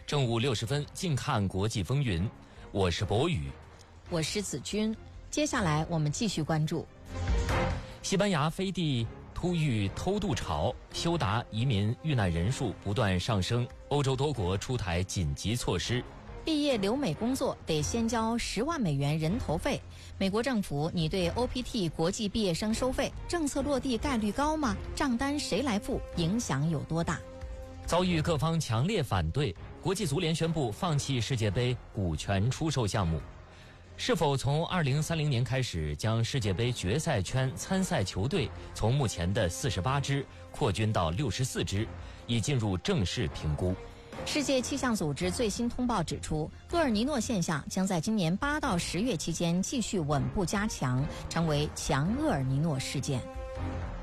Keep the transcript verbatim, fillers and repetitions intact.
正午六十分，近看国际风云。我是博宇， 我是子君。接下来我们继续关注西班牙飞地突遇偷渡潮，休达移民遇难人数不断上升，欧洲多国出台紧急措施。 毕业留美工作得先交十万美元人头费。美国政府拟对 O P T 国际毕业生收费，政策落地概率高吗？账单谁来付？影响有多大？ 遭遇各方强烈反对，国际足联宣布放弃世界杯股权出售项目。是否从二零三零年开始将世界杯决赛圈参赛球队从目前的四十八支扩军到六十四支，已进入正式评估。 世界气象组织最新通报指出，厄尔尼诺现象将在今年八到十月期间继续稳步加强，成为强厄尔尼诺事件。